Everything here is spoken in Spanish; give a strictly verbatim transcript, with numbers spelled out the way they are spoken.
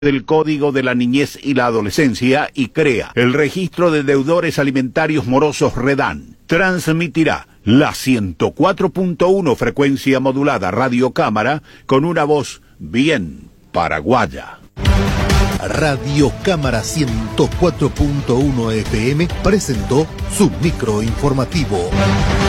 del Código de la Niñez y la Adolescencia y crea el Registro de Deudores Alimentarios Morosos REDAN. Transmitirá la ciento cuatro punto uno frecuencia modulada Radio Cámara con una voz bien paraguaya. Radio Cámara ciento cuatro punto uno F M presentó su micro informativo.